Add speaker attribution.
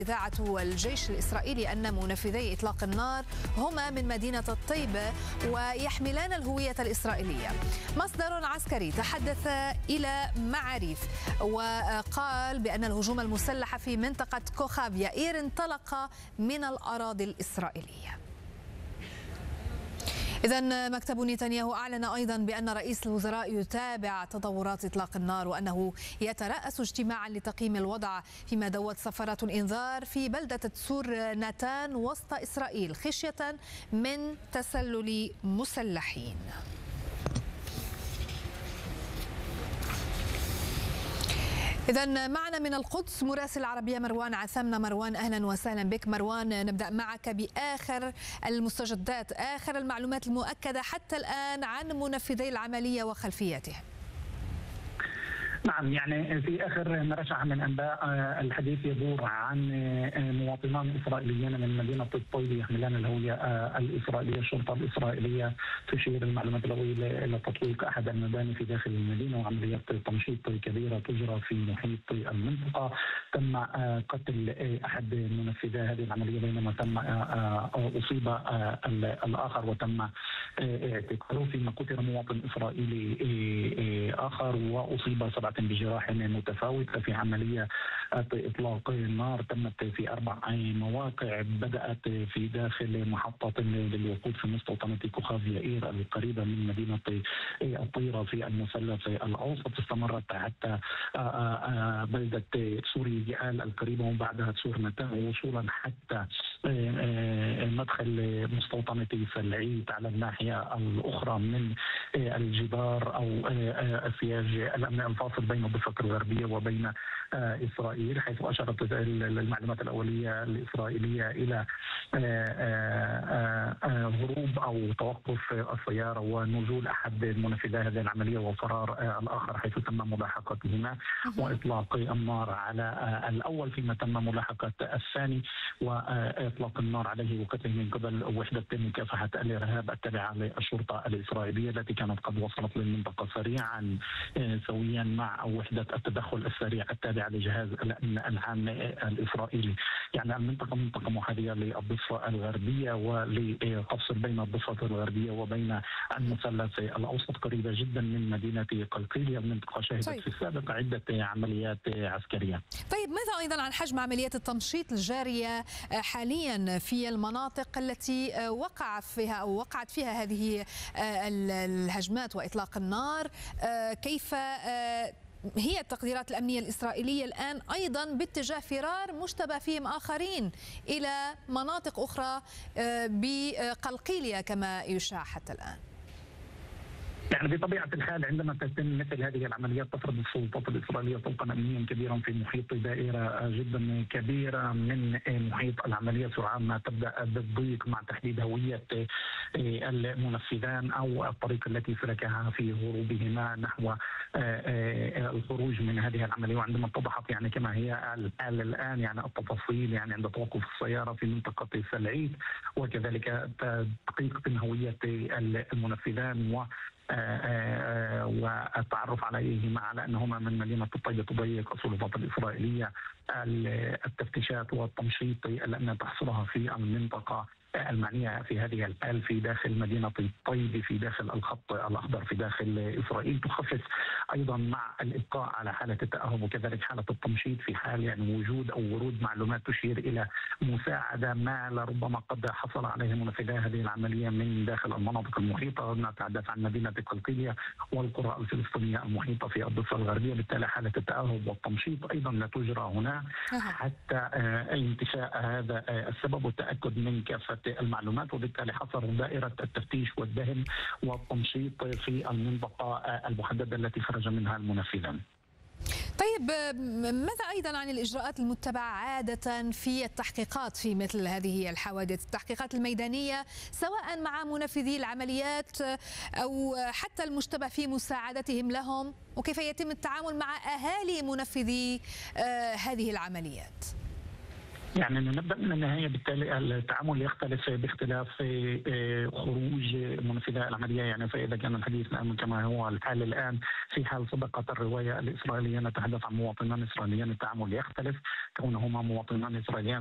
Speaker 1: إذاعة الجيش الإسرائيلي أن منفذي إطلاق النار هما من مدينة الطيبة ويحملان الهوية الإسرائيلية. مصدر عسكري تحدث إلى معاريف وقال بأن الهجوم المسلح في منطقة كوخاف يائير انطلق من الأراضي الإسرائيلية. إذن مكتب نتنياهو أعلن أيضا بأن رئيس الوزراء يتابع تطورات إطلاق النار وأنه يترأس اجتماعا لتقييم الوضع، فيما دوت صفارات الإنذار في بلدة تسور ناتان وسط إسرائيل خشية من تسلل مسلحين. إذن معنا من القدس مراسل العربية مروان عثمنا. مروان أهلا وسهلا بك. مروان، نبدأ معك بآخر المستجدات، آخر المعلومات المؤكدة حتى الآن عن منفذي العملية وخلفياتهم.
Speaker 2: نعم، يعني في اخر ما رجع من انباء الحديث يدور عن مواطنان اسرائيليين من مدينه الطيبه يحملان الهويه الاسرائيليه. الشرطه الاسرائيليه تشير المعلومات الاوليه الى تطويق احد المباني في داخل المدينه وعمليات تمشيط كبيره تجرى في محيط المنطقه. تم قتل احد منفذي هذه العمليه بينما تم اصيب الاخر وتم اعتقاله، فيما قتل مواطن اسرائيلي اخر واصيب 7 بجراح متفاوتة في عملية إطلاق النار تمت في 4 مواقع. بدأت في داخل محطة للوقود في مستوطنة كوخاف يائير القريبة من مدينة الطيرة في المثلث الأوسط، استمرت حتى بلدة سوري جعال القريبة وبعدها تسور ناتان وصولا حتى مدخل مستوطنة سلعيت على الناحية الأخرى من الجدار أو سياج الأمن الفاصل بين الضفة الغربية وبين إسرائيل، حيث أشارت المعلومات الأولية الإسرائيلية إلى هروب أو توقف السيارة ونزول أحد منفذي هذه العملية وفرار الآخر، حيث تم ملاحقتهما وإطلاق النار على الأول، فيما تم ملاحقة الثاني وإطلاق النار عليه وقتله من قبل وحدة مكافحة الإرهاب التابعة للشرطة الإسرائيلية التي كانت قد وصلت للمنطقة سريعا سويا مع وحدة التدخل السريع التابعة لجهاز الأمن العام الإسرائيلي. يعني المنطقة منطقة محاذية للضفة الغربية ولتفصل بين الضفة الغربية وبين المثلث الأوسط، قريبة جدا من مدينة قلقيلية. المنطقة شهدت في السابق عدة عمليات عسكرية.
Speaker 1: طيب، ماذا أيضا عن حجم عمليات التمشيط الجارية حاليا في المناطق التي وقعت فيها هذه الهجمات وإطلاق النار؟ كيف هي التقديرات الأمنية الإسرائيلية الآن أيضا باتجاه فرار مشتبه فيهم آخرين إلى مناطق أخرى بقلقيلية كما يشاع حتى الآن؟
Speaker 2: يعني بطبيعة الحال عندما تتم مثل هذه العمليات تفرض السلطات الإسرائيلية طلقا أمنيا كبيرا في محيط دائرة جدا كبيرة من محيط العملية، سرعان ما تبدأ بالضيق مع تحديد هوية المنفذان أو الطريق التي سلكها في هروبهما نحو الخروج من هذه العملية. وعندما اتضحت يعني كما هي الآن يعني التفاصيل يعني عند توقف السيارة في منطقة سلعيت وكذلك تدقيق هوية المنفذان والتعرف عليهما على انهما من مدينه الطيبه تضيق السلطات الاسرائيليه التفتيشات والتمشيط التي تحصلها في المنطقه المعنية في هذه الحال في داخل مدينة الطيبة في داخل الخط الأخضر في داخل إسرائيل، تخفف أيضا مع الإبقاء على حالة التأهب وكذلك حالة التمشيط في حال يعني وجود أو ورود معلومات تشير إلى مساعدة ما لربما قد حصل عليه منفذي هذه العملية من داخل المناطق المحيطة. نتحدث عن مدينة قلقيلية والقرى الفلسطينية المحيطة في الضفة الغربية، بالتالي حالة التأهب والتمشيط أيضا لا تجرى هنا حتى انتشاء هذا السبب والتأكد من كافة المعلومات، وبالتالي حصر دائرة التفتيش والدهم والتمشيط في المنطقة المحددة التي خرج منها المنفذان.
Speaker 1: طيب، ماذا أيضا عن الإجراءات المتبعة عادة في التحقيقات في مثل هذه الحوادث، التحقيقات الميدانية سواء مع منفذي العمليات أو حتى المشتبه في مساعدتهم لهم، وكيف يتم التعامل مع أهالي منفذي هذه العمليات؟
Speaker 2: يعني نبدأ من النهاية. بالتالي التعامل يختلف باختلاف خروج منفذي العملية. يعني فإذا كان الحديث الآن كما هو الحال الآن، في حال صدقت الرواية الإسرائيلية نتحدث عن مواطنان إسرائيليين، التعامل يختلف كونهما مواطنان إسرائيليين